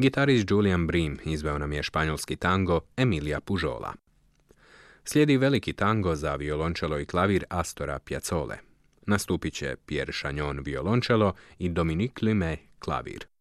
Gitarist Julian Bream izveo nam je španjolski tango Emilia Pujola. Slijedi veliki tango za violončelo i klavir Astora Piazzole. Nastupit će Pierre Chagnon violončelo i Dominique Lumet klavir.